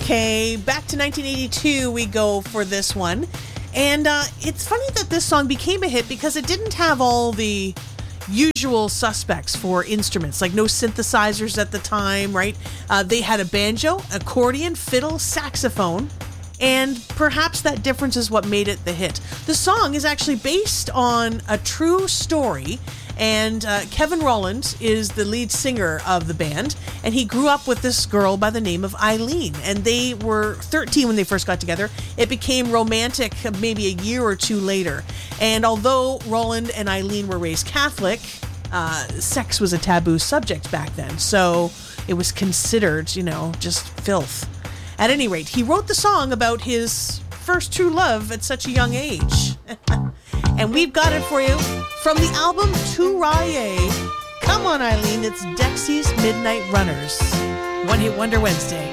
Okay, back to 1982 we go for this one. And it's funny that this song became a hit because it didn't have all the usual suspects for instruments, like no synthesizers at the time, right? They had a banjo, accordion, fiddle, saxophone, and perhaps that difference is what made it the hit. The song is actually based on a true story, and Kevin Rowland is the lead singer of the band, and he grew up with this girl by the name of Eileen, and they were 13 when they first got together. It became romantic maybe a year or two later, and although Rowland and Eileen were raised Catholic, sex was a taboo subject back then, so it was considered, just filth. At any rate, he wrote the song about his first true love at such a young age. And we've got it for you from the album To Rye. Come on, Eileen, it's Dexy's Midnight Runners. One Hit Wonder Wednesday.